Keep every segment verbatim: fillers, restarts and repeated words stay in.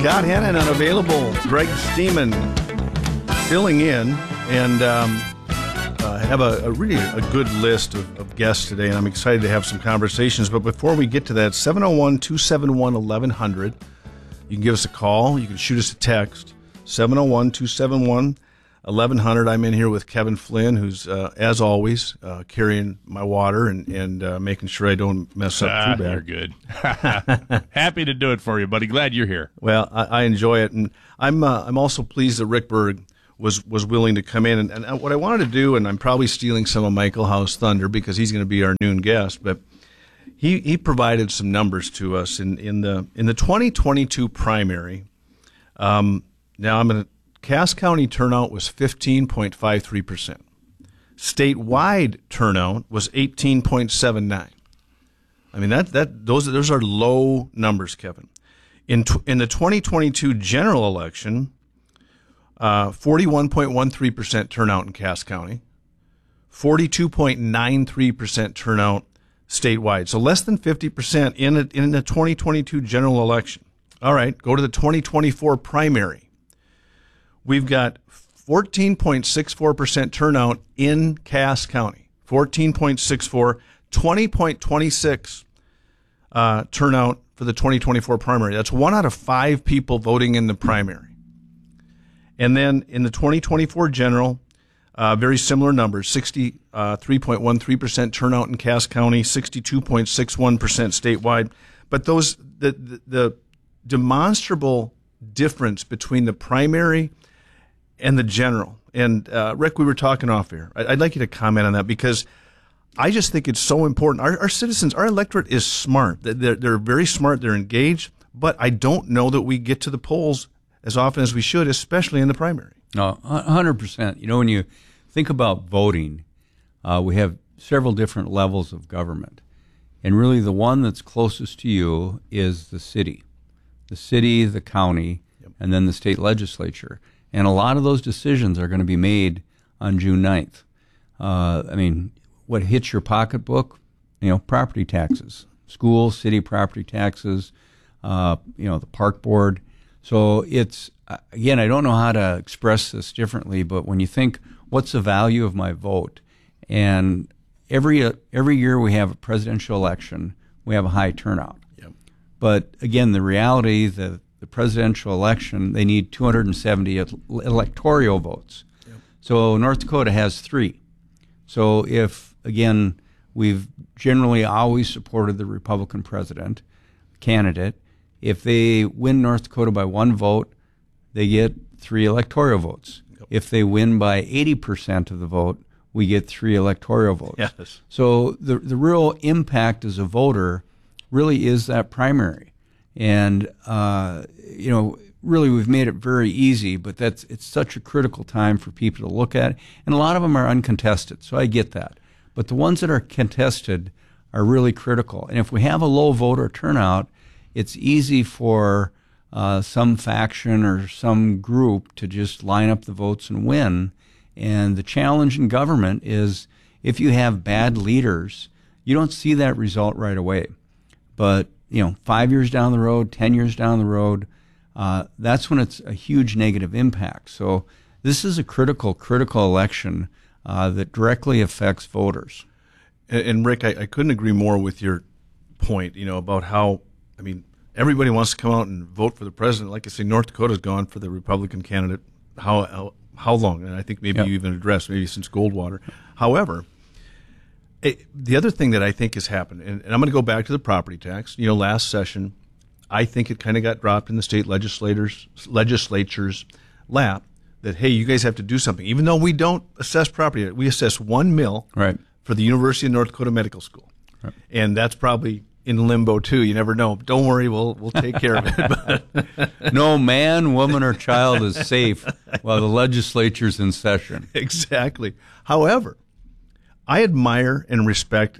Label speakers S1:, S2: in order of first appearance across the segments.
S1: Scott Hannon unavailable. Greg Steeman filling in, and um, uh, have a, a really a good list of, of guests today, and I'm excited to have some conversations. But before we get to that, seven oh one, two seven one, eleven hundred. You can give us a call. You can shoot us a text, seven oh one, two seven one, eleven hundred. I'm in here with Kevin Flynn, who's, uh, as always, uh, carrying my water and, and uh, making sure I don't mess up
S2: ah,
S1: too bad.
S2: You're good. Happy to do it for you, buddy. Glad you're here.
S1: Well, I, I enjoy it, and I'm uh, I'm also pleased that Rick Berg was, was willing to come in. And, and what I wanted to do, and I'm probably stealing some of Michael Howe's thunder because he's going to be our noon guest, but he, he provided some numbers to us in, in the in the twenty twenty-two primary. Um, now I'm going to Cass County turnout was fifteen point five three percent. Statewide turnout was eighteen point seven nine. I mean that that those those are low numbers, Kevin. In in the twenty twenty-two general election, uh, forty-one point one three percent turnout in Cass County, forty-two point nine three percent turnout statewide. So less than fifty percent in a, in the twenty twenty-two general election. All right, go to the twenty twenty-four primary. We've got fourteen point six four percent turnout in Cass County. fourteen point six four, twenty point two six uh, turnout for the twenty twenty-four primary. That's one out of five people voting in the primary. And then in the twenty twenty-four general, uh, very similar numbers, sixty-three point one three percent turnout in Cass County, sixty-two point six one percent statewide. But those the, the, the demonstrable difference between the primary and the general. And uh, Rick, we were talking off air. I'd like you to comment on that because I just think it's so important. Our, our citizens, our electorate is smart. They're, they're very smart. They're engaged. But I don't know that we get to the polls as often as we should, especially in the primary.
S3: No, one hundred percent. You know, when you think about voting, uh, we have several different levels of government. And really the one that's closest to you is the city. The city, the county, yep. and then the state legislature. And a lot of those decisions are going to be made on June ninth. Uh, I mean, what hits your pocketbook? You know, property taxes, school, city property taxes, uh, you know, the park board. So it's, again, I don't know how to express this differently, but when you think, what's the value of my vote? And every uh, every year we have a presidential election, we have a high turnout.
S1: Yep.
S3: But again, the reality that the presidential election, they need two hundred seventy electoral votes. Yep. So North Dakota has three. So if, again, we've generally always supported the Republican president candidate, if they win North Dakota by one vote, they get three electoral votes. Yep. If they win by eighty percent of the vote, we get three electoral votes.
S1: Yes.
S3: So the the real impact as a voter really is that primary. And, uh, you know, really we've made it very easy, but that's it's such a critical time for people to look at. And a lot of them are uncontested, so I get that. But the ones that are contested are really critical. And if we have a low voter turnout, it's easy for uh, some faction or some group to just line up the votes and win. And the challenge in government is if you have bad leaders, you don't see that result right away. But you know, five years down the road, ten years down the road, uh, that's when it's a huge negative impact. So this is a critical, critical election uh, that directly affects voters.
S1: And, and Rick, I, I couldn't agree more with your point, you know, about how, I mean, everybody wants to come out and vote for the president. Like I say, North Dakota's gone for the Republican candidate. How how, how long? And I think maybe yep. you even addressed, maybe since Goldwater. However, It, the other thing that I think has happened, and, and I'm going to go back to the property tax. You know, last session, I think it kind of got dropped in the state legislators legislature's lap that, hey, you guys have to do something. Even though we don't assess property, we assess one mil
S3: right.
S1: for the University of North Dakota Medical School, right. and that's probably in limbo too. You never know. Don't worry, we'll we'll take care of it.
S3: No man, woman, or child is safe while the legislature's in session.
S1: Exactly. However, I admire and respect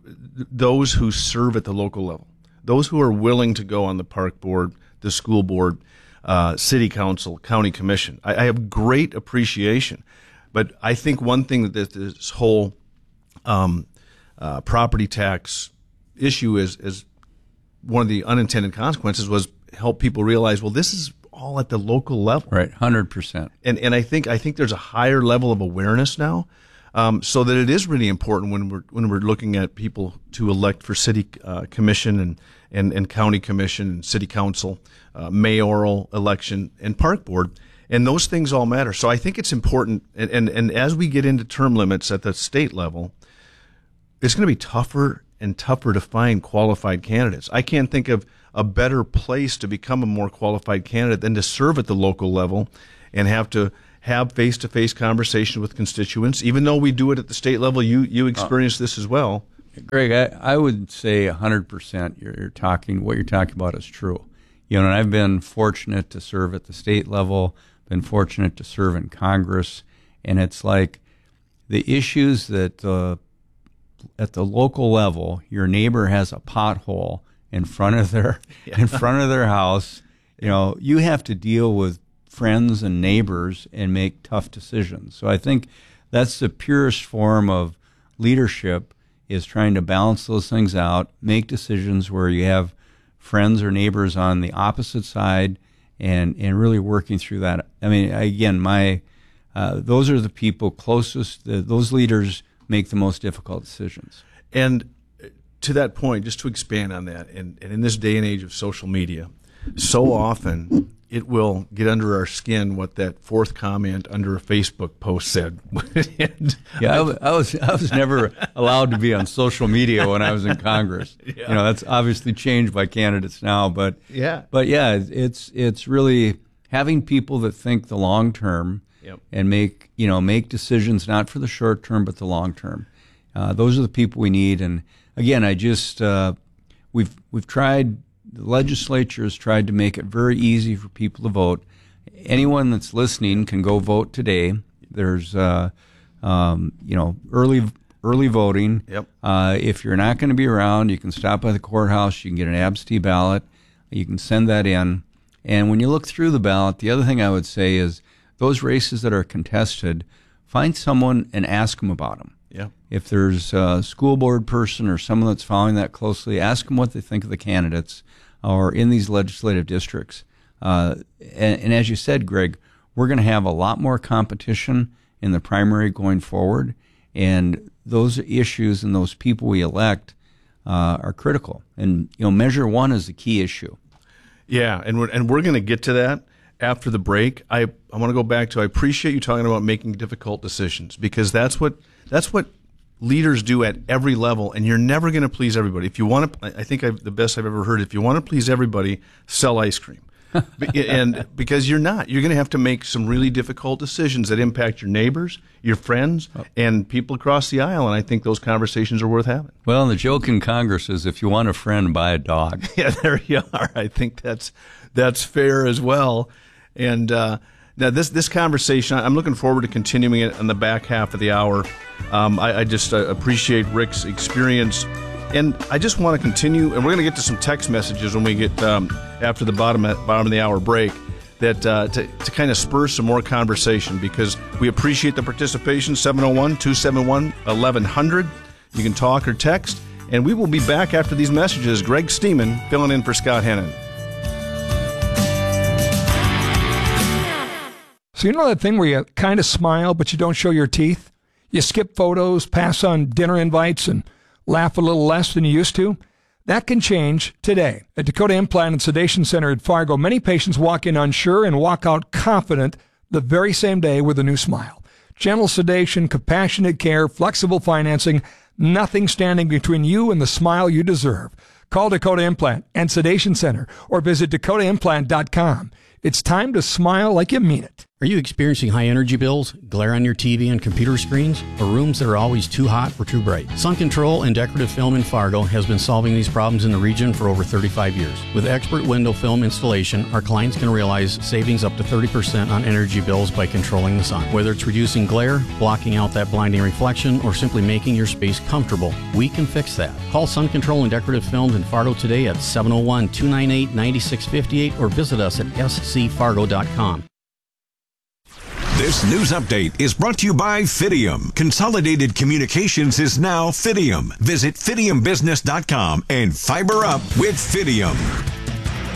S1: those who serve at the local level, those who are willing to go on the park board, the school board, uh, city council, county commission. I, I have great appreciation. But I think one thing that this whole um, uh, property tax issue is, is one of the unintended consequences was help people realize, well, this is all at the local level.
S3: Right, one hundred percent.
S1: And and I think I think there's a higher level of awareness now, um, so that it is really important when we're when we're looking at people to elect for city uh, commission and, and, and county commission and city council, uh, mayoral election and park board, and those things all matter. So I think it's important, and, and, and as we get into term limits at the state level, it's going to be tougher and tougher to find qualified candidates. I can't think of a better place to become a more qualified candidate than to serve at the local level and have to have face-to-face conversation with constituents. Even though we do it at the state level, you you experience this as well.
S3: Greg, I, I would say one hundred percent you're, you're talking, what you're talking about is true. You know, and I've been fortunate to serve at the state level, been fortunate to serve in Congress, and it's like the issues that uh, at the local level, your neighbor has a pothole in front of their yeah. in front of their house. You know, you have to deal with friends and neighbors and make tough decisions. So I think that's the purest form of leadership, is trying to balance those things out, make decisions where you have friends or neighbors on the opposite side, and and really working through that. I mean, again, my uh, those are the people closest. The, those leaders make the most difficult decisions.
S1: And to that point, just to expand on that, and, and in this day and age of social media, so often it will get under our skin what that fourth comment under a Facebook post said. and,
S3: yeah, I, I was I was never allowed to be on social media when I was in Congress. Yeah. You know, that's obviously changed by candidates now, but
S1: yeah,
S3: but yeah, it's it's really having people that think the long term
S1: yep.
S3: and make you know make decisions not for the short term but the long term. Uh, those are the people we need. And again, I just uh, we've we've tried. The legislature has tried to make it very easy for people to vote. Anyone that's listening can go vote today. There's, uh, um, you know, early early voting.
S1: Yep.
S3: Uh, if you're not going to be around, you can stop by the courthouse. You can get an absentee ballot. You can send that in. And when you look through the ballot, the other thing I would say is those races that are contested, find someone and ask them about them.
S1: Yeah.
S3: If there's a school board person or someone that's following that closely, ask them what they think of the candidates or in these legislative districts. Uh, and, and as you said, Greg, we're going to have a lot more competition in the primary going forward, and those issues and those people we elect uh, are critical. And you know, Measure One is the key issue.
S1: Yeah, and we're and we're going to get to that after the break. I I want to go back to I appreciate you talking about making difficult decisions, because that's what that's what leaders do at every level, and you're never going to please everybody. If you want to, I think I've, the best I've ever heard, if you want to please everybody, sell ice cream. And because you're not, you're going to have to make some really difficult decisions that impact your neighbors, your friends, and people across the aisle. And I think those conversations are worth having.
S3: Well, the joke in Congress is, if you want a friend, buy a dog.
S1: Yeah, there you are. I think that's that's fair as well. And uh, now this this conversation, I'm looking forward to continuing it in the back half of the hour. Um, I, I just uh, appreciate Rick's experience. And I just want to continue, and we're going to get to some text messages when we get um, after the bottom bottom of the hour break, that uh, to, to kind of spur some more conversation, because we appreciate the participation. seven oh one, two seven one, eleven hundred. You can talk or text, and we will be back after these messages. Greg Steeman filling in for Scott Hennon.
S4: So you know that thing where you kind of smile but you don't show your teeth? You skip photos, pass on dinner invites, and laugh a little less than you used to? That can change today. At Dakota Implant and Sedation Center at Fargo, many patients walk in unsure and walk out confident the very same day with a new smile. Gentle sedation, compassionate care, flexible financing, nothing standing between you and the smile you deserve. Call Dakota Implant and Sedation Center or visit dakota implant dot com. It's time to smile like you mean it.
S5: Are you experiencing high energy bills, glare on your T V and computer screens, or rooms that are always too hot or too bright? Sun Control and Decorative Film in Fargo has been solving these problems in the region for over thirty-five years. With expert window film installation, our clients can realize savings up to thirty percent on energy bills by controlling the sun. Whether it's reducing glare, blocking out that blinding reflection, or simply making your space comfortable, we can fix that. Call Sun Control and Decorative Films in Fargo today at seven oh one, two nine eight, nine six five eight or visit us at s c fargo dot com.
S6: This news update is brought to you by Fidium. Consolidated Communications is now Fidium. Visit fidium business dot com and fiber up with Fidium.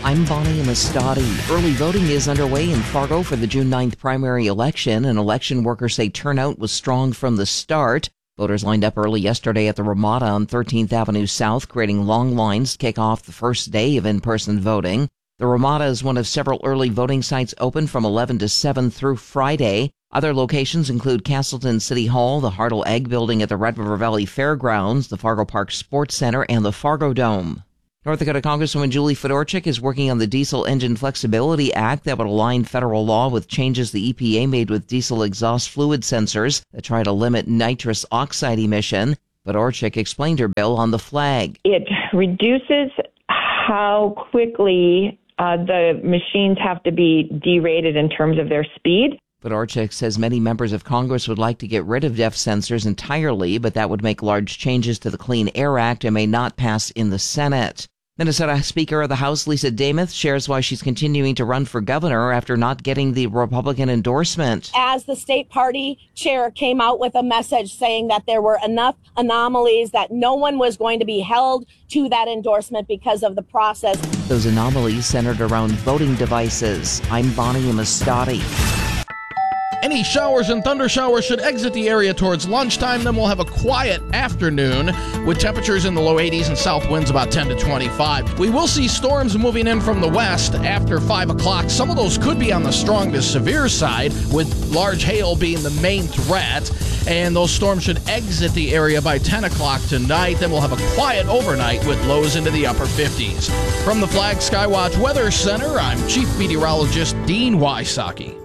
S7: I'm Bonnie Amistadi. Early voting is underway in Fargo for the June ninth primary election, and election workers say turnout was strong from the start. Voters lined up early yesterday at the Ramada on thirteenth Avenue South, creating long lines to kick off the first day of in-person voting. The Ramada is one of several early voting sites open from eleven to seven through Friday. Other locations include Castleton City Hall, the Hartle Egg Building at the Red River Valley Fairgrounds, the Fargo Park Sports Center, and the Fargo Dome. North Dakota Congresswoman Julie Fedorchik is working on the Diesel Engine Flexibility Act that would align federal law with changes the E P A made with diesel exhaust fluid sensors that try to limit nitrous oxide emission. Fedorchik explained her bill on the flag.
S8: It reduces how quickly uh, the machines have to be derated in terms of their speed.
S7: Fedorchik says many members of Congress would like to get rid of D E F sensors entirely, but that would make large changes to the Clean Air Act and may not pass in the Senate. Minnesota Speaker of the House Lisa Demuth shares why she's continuing to run for governor after not getting the Republican endorsement.
S9: As the state party chair came out with a message saying that there were enough anomalies that no one was going to be held to that endorsement because of the process.
S7: Those anomalies centered around voting devices. I'm Bonnie Amistadi.
S10: Any showers and thunder showers should exit the area towards lunchtime. Then we'll have a quiet afternoon with temperatures in the low eighties and south winds about ten to twenty-five. We will see storms moving in from the west after five o'clock. Some of those could be on the strong to severe side, with large hail being the main threat. And those storms should exit the area by ten o'clock tonight. Then we'll have a quiet overnight with lows into the upper fifties. From the Flag Skywatch Weather Center, I'm Chief Meteorologist Dean Wysocki.